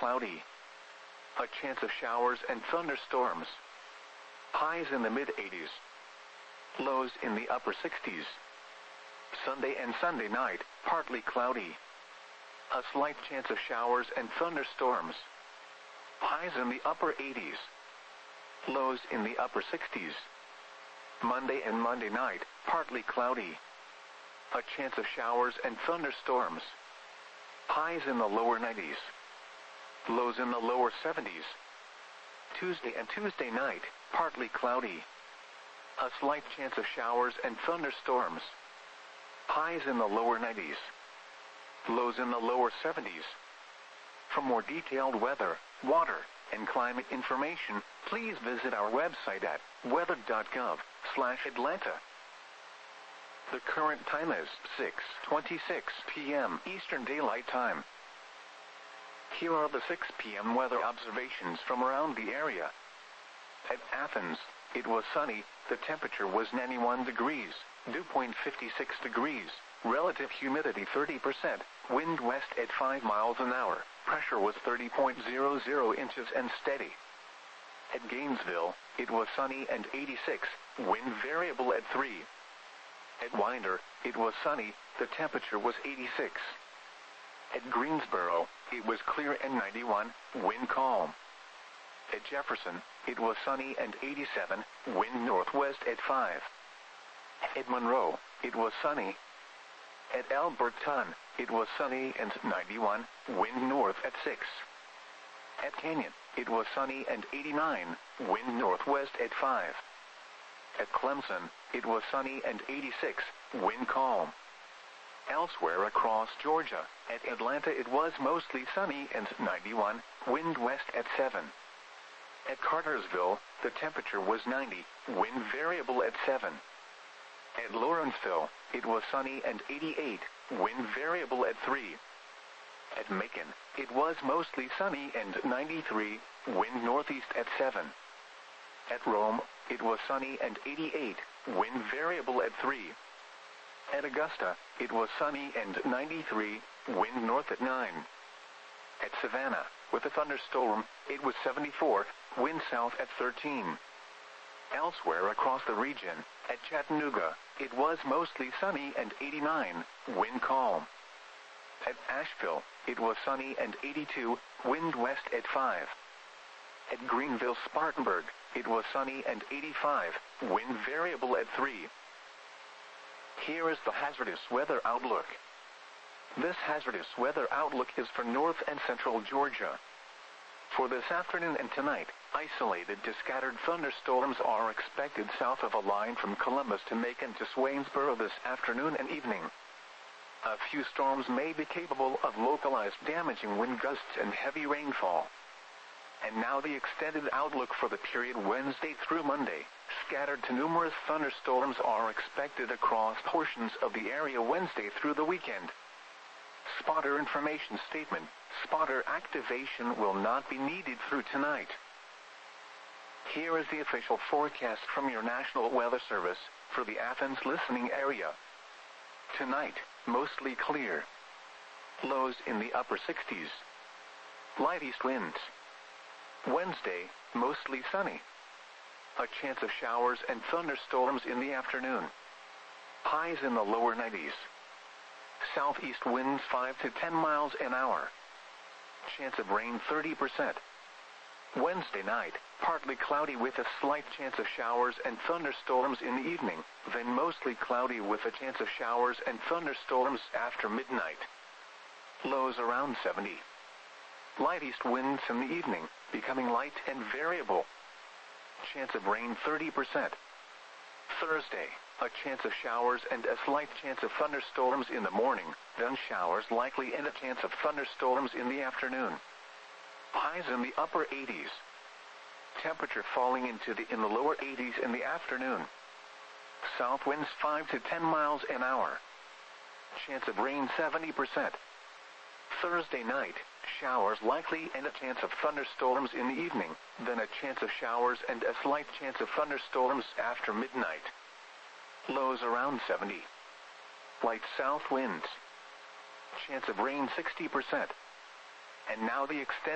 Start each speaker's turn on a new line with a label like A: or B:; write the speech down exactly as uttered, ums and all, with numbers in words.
A: cloudy. A chance of showers and thunderstorms. Highs in the mid eighties. Lows in the upper sixties. Sunday and Sunday night, partly cloudy. A slight chance of showers and thunderstorms. Highs in the upper eighties. Lows in the upper sixties. Monday and Monday night, partly cloudy. A chance of showers and thunderstorms. Highs in the lower nineties. Lows in the lower seventies. Tuesday and Tuesday night, partly cloudy. A slight chance of showers and thunderstorms. Highs in the lower nineties. Lows in the lower seventies. For more detailed weather, water, and climate information, please visit our website at weather dot gov slash Atlanta. The current time is six twenty-six p m Eastern Daylight Time. Here are the six p m weather observations from around the area. At Athens, it was sunny, the temperature was ninety-one degrees, dew point fifty-six degrees, relative humidity thirty percent, wind west at five miles an hour, pressure was thirty point zero zero inches and steady. At Gainesville, it was sunny and eighty-six, wind variable at three. At Winder, it was sunny, the temperature was eighty-six. At Greensboro, it was clear and ninety-one, wind calm. At Jefferson, it was sunny and eighty-seven, wind northwest at five. At Monroe, it was sunny. At Alberton, it was sunny and ninety-one, wind north at six. At Canyon, it was sunny and eighty-nine, wind northwest at five. At Clemson, it was sunny and eighty-six, wind calm. Elsewhere across Georgia, at Atlanta it was mostly sunny and ninety-one, wind west at seven. At Cartersville, the temperature was ninety, wind variable at seven. At Lawrenceville, it was sunny and eighty-eight, wind variable at three. At Macon, it was mostly sunny and ninety-three, wind northeast at seven. At Rome, it was sunny and eighty-eight, wind variable at three. At Augusta, it was sunny and ninety-three, wind north at nine. At Savannah, with a thunderstorm, it was seventy-four, wind south at thirteen. Elsewhere across the region, at Chattanooga, it was mostly sunny and eighty-nine, wind calm. At Asheville, it was sunny and eighty-two, wind west at five. At Greenville-Spartanburg, it was sunny and eighty-five, wind variable at three. Here is the hazardous weather outlook. This hazardous weather outlook is for north and central Georgia. For this afternoon and tonight, isolated to scattered thunderstorms are expected south of a line from Columbus to Macon to Swainsboro this afternoon and evening. A few storms may be capable of localized damaging wind gusts and heavy rainfall. And now the extended outlook for the period Wednesday through Monday. Scattered to numerous thunderstorms are expected across portions of the area Wednesday through the weekend. Spotter information statement. Spotter activation will not be needed through tonight. Here is the official forecast from your National Weather Service for the Athens listening area. Tonight, mostly clear. Lows in the upper sixties. Light east winds. Wednesday, mostly sunny. A chance of showers and thunderstorms in the afternoon. Highs in the lower nineties. Southeast winds five to ten miles an hour. Chance of rain thirty percent. Wednesday night, partly cloudy with a slight chance of showers and thunderstorms in the evening, then mostly cloudy with a chance of showers and thunderstorms after midnight. Lows around seventy. Light east winds in the evening, becoming light and variable. Chance of rain thirty percent. Thursday, a chance of showers and a slight chance of thunderstorms in the morning, then showers likely and a chance of thunderstorms in the afternoon. Highs in the upper eighties. Temperature falling into the in the lower eighties in the afternoon. South winds five to ten miles an hour. Chance of rain seventy percent. Thursday night, showers likely and a chance of thunderstorms in the evening, then a chance of showers and a slight chance of thunderstorms after midnight. Lows around seventy. Light south winds. Chance of rain sixty percent. And now the extent